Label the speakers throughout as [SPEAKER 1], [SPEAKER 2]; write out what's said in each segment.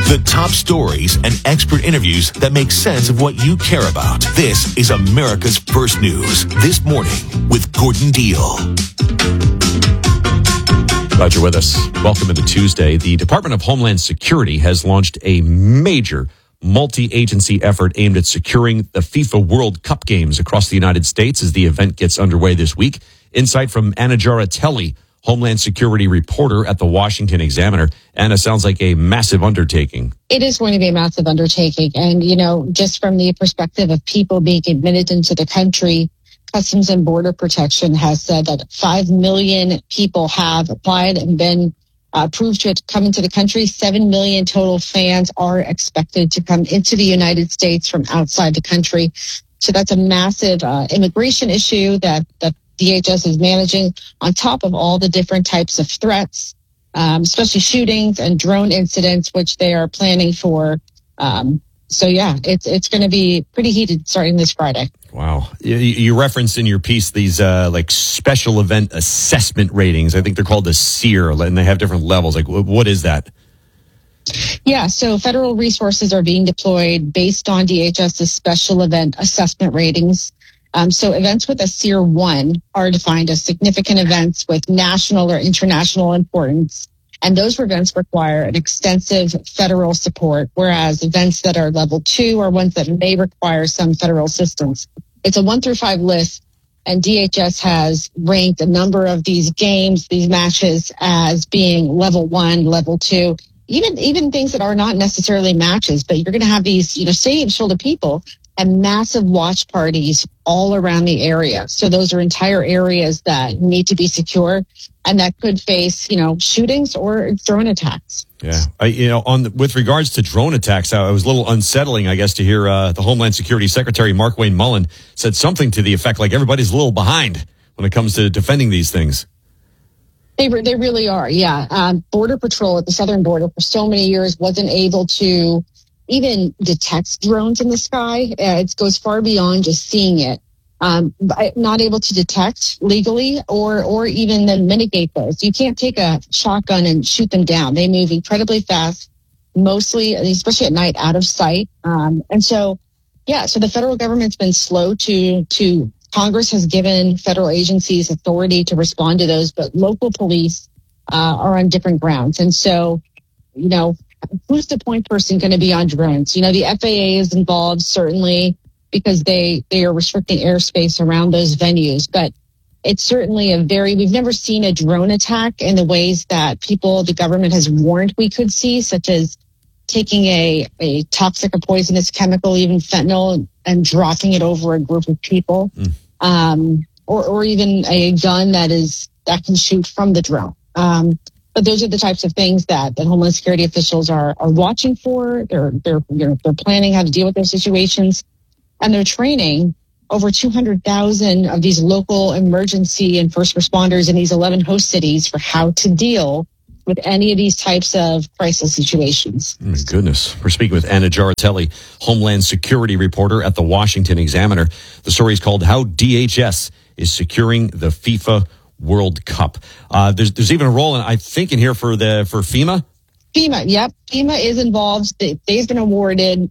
[SPEAKER 1] The top stories and expert interviews that make sense of what you care about. This is America's First News. This morning with Gordon Deal.
[SPEAKER 2] Glad you're with us. Welcome into Tuesday. The Department of Homeland Security has launched a major multi-agency effort aimed at securing the FIFA World Cup games across the United States as the event gets underway this week. Insight from Anna Giaratelli, Homeland Security reporter at the Washington Examiner. Anna, sounds like a massive undertaking.
[SPEAKER 3] It is going to be a massive undertaking. And, just from the perspective of people being admitted into the country, Customs and Border Protection has said that 5 million people have applied and been approved to come into the country. 7 million total fans are expected to come into the United States from outside the country. So that's a massive immigration issue that DHS is managing on top of all the different types of threats, especially shootings and drone incidents, which they are planning for. It's going to be pretty heated starting this Friday.
[SPEAKER 2] Wow. You referenced in your piece these special event assessment ratings. I think they're called the SEER, and they have different levels. What is that?
[SPEAKER 3] Yeah, so federal resources are being deployed based on DHS's special event assessment ratings. So events with a SEER 1 are defined as significant events with national or international importance. And those events require an extensive federal support, whereas events that are level 2 are ones that may require some federal assistance. It's a 1 through 5 list, and DHS has ranked a number of these games, these matches, as being level 1, level 2, even things that are not necessarily matches, but you're going to have these, stadiums full of people and massive watch parties all around the area. So those are entire areas that need to be secure, and that could face, shootings or drone attacks.
[SPEAKER 2] Yeah. With regards to drone attacks, it was a little unsettling, I guess, to hear the Homeland Security Secretary Markwayne Mullin said something to the effect like everybody's a little behind when it comes to defending these things.
[SPEAKER 3] They really are, yeah. Border Patrol at the southern border for so many years wasn't able to even detect drones in the sky. It goes far beyond just seeing it. Not able to detect legally or even then mitigate those. You can't take a shotgun and shoot them down. They move incredibly fast, mostly, especially at night, out of sight. So the federal government's been slow to Congress has given federal agencies authority to respond to those, but local police are on different grounds. And so, who's the point person going to be on drones? The FAA is involved, certainly, because they are restricting airspace around those venues. But it's certainly we've never seen a drone attack in the ways that the government has warned we could see, such as taking a toxic or poisonous chemical, even fentanyl, and dropping it over a group of people, or even a gun that can shoot from the drone. But those are the types of things that Homeland Security officials are watching for. They're planning how to deal with those situations, and they're training over 200,000 of these local emergency and first responders in these 11 host cities for how to deal with any of these types of crisis situations.
[SPEAKER 2] Oh my goodness. We're speaking with Anna Giaratelli, Homeland Security reporter at the Washington Examiner. The story is called How DHS is Securing the FIFA World Cup. There's even a role in here for FEMA.
[SPEAKER 3] FEMA, yep. FEMA is involved. They've awarded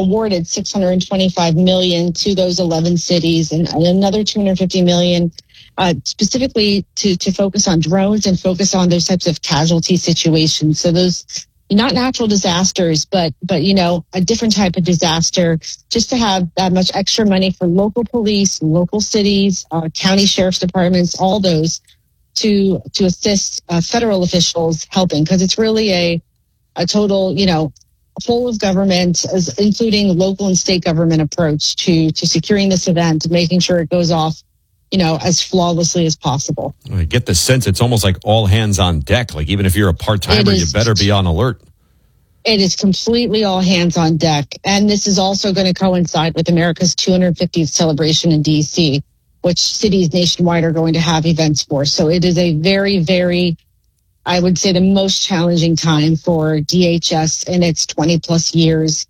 [SPEAKER 3] $625 million to those 11 cities and another $250 million specifically to focus on drones and focus on those types of casualty situations. So those, not natural disasters, but a different type of disaster, just to have that much extra money for local police, local cities, county sheriff's departments, all those to assist federal officials helping, because it's really a total, whole of government, including local and state government approach to securing this event, making sure it goes off, as flawlessly as possible.
[SPEAKER 2] I get the sense it's almost like all hands on deck. Like even if you're a part-timer, you better be on alert.
[SPEAKER 3] It is completely all hands on deck. And this is also going to coincide with America's 250th celebration in D.C., which cities nationwide are going to have events for. So it is a very, very, I would say, the most challenging time for DHS in its 20 plus years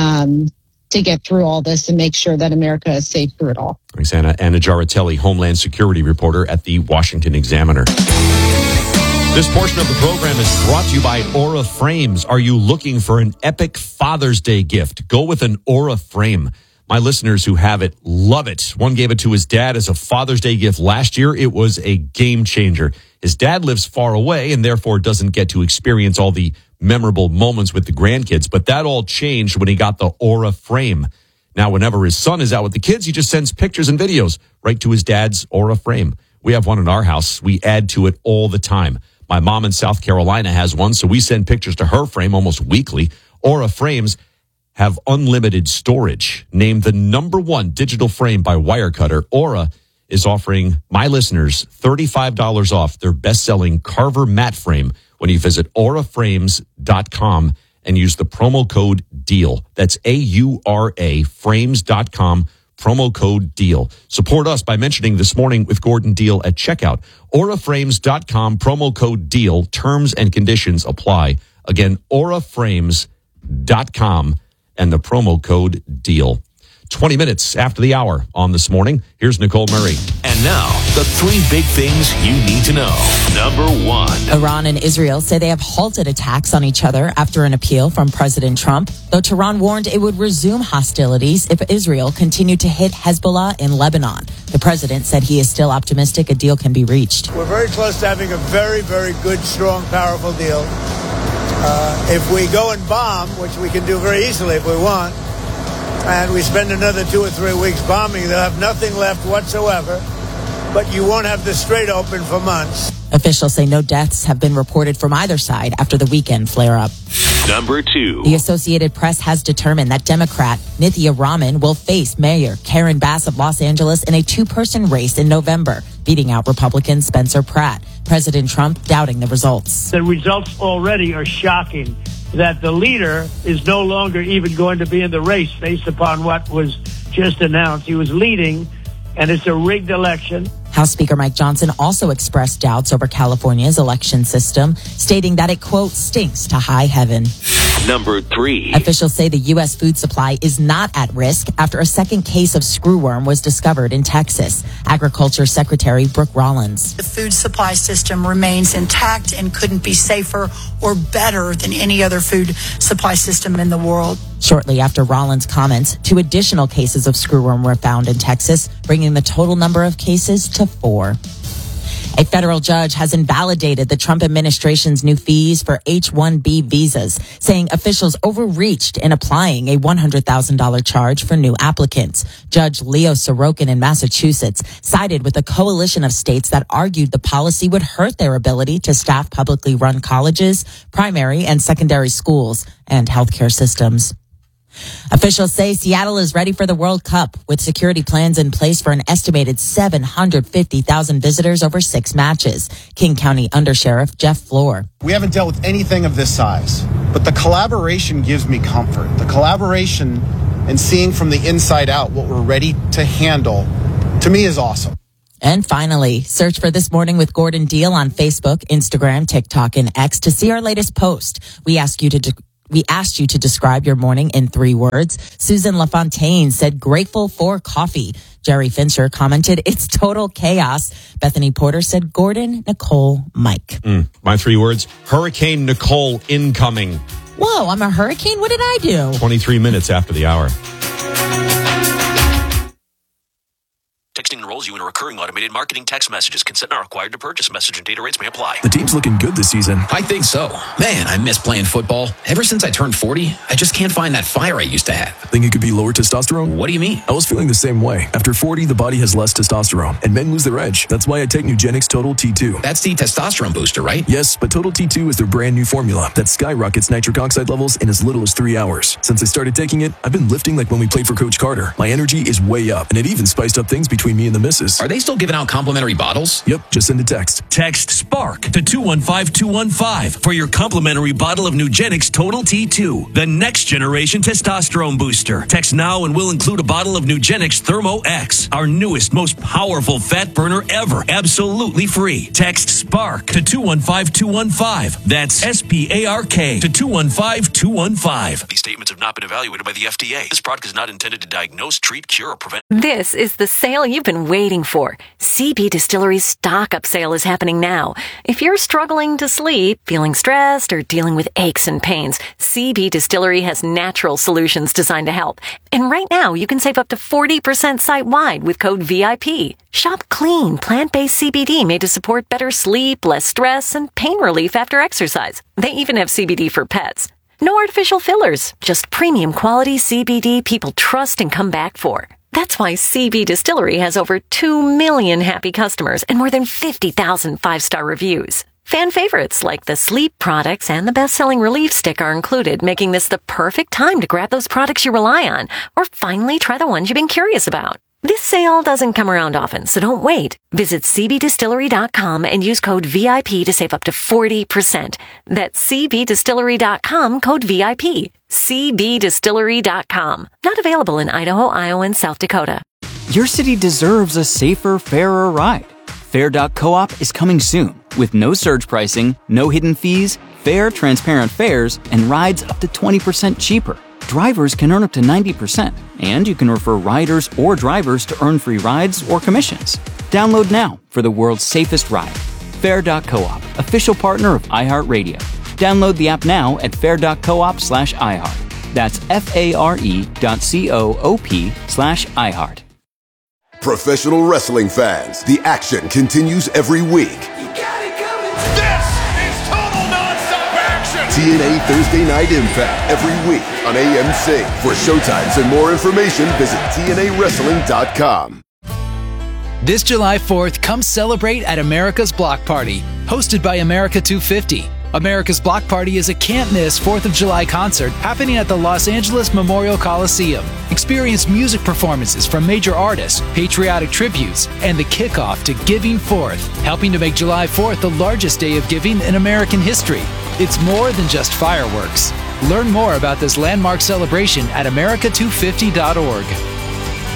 [SPEAKER 3] to get through all this and make sure that America is safe through it all.
[SPEAKER 2] Thanks, Anna. Anna Giaratelli, Homeland Security reporter at the Washington Examiner. This portion of the program is brought to you by Aura Frames. Are you looking for an epic Father's Day gift? Go with an Aura Frame. My listeners who have it love it. One gave it to his dad as a Father's Day gift last year. It was a game changer. His dad lives far away and therefore doesn't get to experience all the memorable moments with the grandkids. But that all changed when he got the Aura Frame. Now, whenever his son is out with the kids, he just sends pictures and videos right to his dad's Aura Frame. We have one in our house. We add to it all the time. My mom in South Carolina has one, so we send pictures to her frame almost weekly. Aura Frames have unlimited storage. Named the #1 digital frame by Wirecutter, Aura is offering my listeners $35 off their best-selling Carver matte frame when you visit auraframes.com and use the promo code DEAL. That's AURA frames.com. Promo code DEAL. Support us by mentioning This Morning with Gordon Deal at checkout. auraframes.com, promo code DEAL. Terms and conditions apply. Again, auraframes.com and the promo code DEAL. 20 minutes after the hour on This Morning. Here's Nicole Murray.
[SPEAKER 1] And now, the 3 big things you need to know. Number 1.
[SPEAKER 4] Iran and Israel say they have halted attacks on each other after an appeal from President Trump, though Tehran warned it would resume hostilities if Israel continued to hit Hezbollah in Lebanon. The president said he is still optimistic a deal can be reached.
[SPEAKER 5] We're very close to having a very, very good, strong, powerful deal. If we go and bomb, which we can do very easily if we want, and we spend another 2 or 3 weeks bombing, they'll have nothing left whatsoever, but you won't have the Strait open for months.
[SPEAKER 4] Officials say no deaths have been reported from either side after the weekend flare-up.
[SPEAKER 1] Number 2.
[SPEAKER 4] The Associated Press has determined that Democrat Nithya Raman will face Mayor Karen Bass of Los Angeles in a 2-person race in November, beating out Republican Spencer Pratt. President Trump doubting the results.
[SPEAKER 5] The results already are shocking, that the leader is no longer even going to be in the race based upon what was just announced. He was leading, and it's a rigged election.
[SPEAKER 4] House Speaker Mike Johnson also expressed doubts over California's election system, stating that it, quote, stinks to high heaven.
[SPEAKER 1] Number 3.
[SPEAKER 4] Officials say the U.S. food supply is not at risk after a second case of screwworm was discovered in Texas. Agriculture Secretary Brooke Rollins.
[SPEAKER 6] The food supply system remains intact and couldn't be safer or better than any other food supply system in the world.
[SPEAKER 4] Shortly after Rollins' comments, 2 additional cases of screwworm were found in Texas, bringing the total number of cases to 4. A federal judge has invalidated the Trump administration's new fees for H-1B visas, saying officials overreached in applying a $100,000 charge for new applicants. Judge Leo Sorokin in Massachusetts sided with a coalition of states that argued the policy would hurt their ability to staff publicly run colleges, primary and secondary schools, and healthcare systems. Officials say Seattle is ready for the World Cup with security plans in place for an estimated 750,000 visitors over 6 matches. King County Undersheriff Jeff Floor.
[SPEAKER 7] We haven't dealt with anything of this size, but the collaboration gives me comfort. The collaboration and seeing from the inside out what we're ready to handle, to me, is awesome.
[SPEAKER 4] And finally, search for This Morning with Gordon Deal on Facebook, Instagram, TikTok, and X to see our latest post. We asked you to describe your morning in 3 words. Susan LaFontaine said grateful for coffee. Jerry Fincher commented, it's total chaos. Bethany Porter said Gordon, Nicole, Mike.
[SPEAKER 2] My 3 words, Hurricane Nicole incoming.
[SPEAKER 4] Whoa, I'm a hurricane? What did I do?
[SPEAKER 2] 23 minutes after the hour.
[SPEAKER 1] Texting enrolls you in a recurring automated marketing text messages. Consent not required to purchase. Message and data rates may apply.
[SPEAKER 8] The team's looking good this season.
[SPEAKER 9] I think so. Man, I miss playing football. Ever since I turned 40, I just can't find that fire I used to have.
[SPEAKER 8] Think it could be lower testosterone?
[SPEAKER 9] What do you mean?
[SPEAKER 8] I was feeling the same way. After 40, the body has less testosterone, and men lose their edge. That's why I take Nugenix Total T2.
[SPEAKER 9] That's the testosterone booster, right?
[SPEAKER 8] Yes, but Total T2 is their brand new formula that skyrockets nitric oxide levels in as little as 3 hours. Since I started taking it, I've been lifting like when we played for Coach Carter. My energy is way up, and it even spiced up things between me and the missus.
[SPEAKER 9] Are they still giving out complimentary bottles?
[SPEAKER 8] Yep, just send a text.
[SPEAKER 10] Text SPARK to 215-215 for your complimentary bottle of Nugenix Total T2, the next generation testosterone booster. Text now and we'll include a bottle of Nugenix Thermo X, our newest, most powerful fat burner ever, absolutely free. Text SPARK to 215-215. That's SPARK to 215-215.
[SPEAKER 1] These statements have not been evaluated by the FDA. This product is not intended to diagnose, treat, cure, or prevent.
[SPEAKER 11] This is the sale you've been waiting for. CB Distillery's stock up sale is happening now. If you're struggling to sleep, feeling stressed, or dealing with aches and pains, CB Distillery has natural solutions designed to help. And right now, you can save up to 40% site-wide with code VIP. Shop clean, plant-based CBD made to support better sleep, less stress, and pain relief after exercise. They even have CBD for pets. No artificial fillers, just premium quality CBD people trust and come back for. That's why CB Distillery has over 2 million happy customers and more than 50,000 5-star reviews. Fan favorites like the sleep products and the best-selling Relief Stick are included, making this the perfect time to grab those products you rely on or finally try the ones you've been curious about. This sale doesn't come around often, so don't wait. Visit cbdistillery.com and use code VIP to save up to 40%. That's cbdistillery.com, code VIP. cbdistillery.com. Not available in Idaho, Iowa, and South Dakota.
[SPEAKER 12] Your city deserves a safer, fairer ride. Fair.coop is coming soon with no surge pricing, no hidden fees, fair, transparent fares, and rides up to 20% cheaper. Drivers can earn up to 90%, and you can refer riders or drivers to earn free rides or commissions. Download now for the world's safest ride. Fair.coop, official partner of iHeartRadio. Download the app now at fair.coop/iHeart. That's FARE.coop/iHeart.
[SPEAKER 13] Professional wrestling fans, the action continues every week. TNA Thursday Night Impact every week on AMC. For showtimes and more information, visit TNAWrestling.com.
[SPEAKER 14] This July 4th, come celebrate at America's Block Party, hosted by America 250. America's Block Party is a can't-miss 4th of July concert happening at the Los Angeles Memorial Coliseum. Experience music performances from major artists, patriotic tributes, and the kickoff to Giving Forth, helping to make July 4th the largest day of giving in American history. It's more than just fireworks. Learn more about this landmark celebration at america250.org.